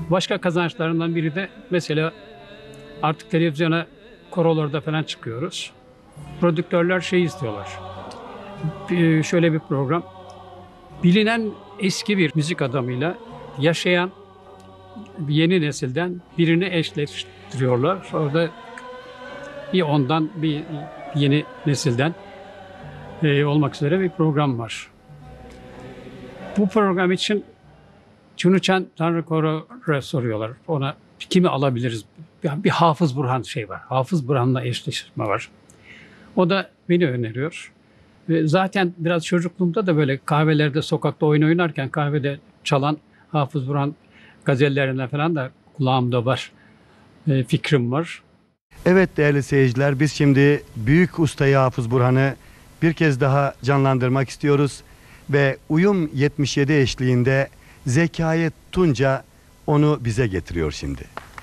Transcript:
Başka kazançlarından biri de mesela artık televizyona, korolarda falan çıkıyoruz. Prodüktörler şey istiyorlar. Şöyle bir program. Bilinen eski bir müzik adamıyla yaşayan yeni nesilden birini eşleştiriyorlar. Orada bir ondan bir yeni nesilden olmak üzere bir program var. Bu program için Çunuçan Tanrı Koror'a soruyorlar. Ona kimi alabiliriz? Bir Hafız Burhan şey var. Hafız Burhan'la eşleşme var. O da beni öneriyor. Ve zaten biraz çocukluğumda da böyle kahvelerde, sokakta oyun oynarken kahvede çalan Hafız Burhan gazellerinden falan da kulağımda var. Fikrim var. Evet değerli seyirciler, biz şimdi büyük ustayı Hafız Burhan'ı bir kez daha canlandırmak istiyoruz. Ve Uyum 77 eşliğinde Zekai Tunca onu bize getiriyor şimdi.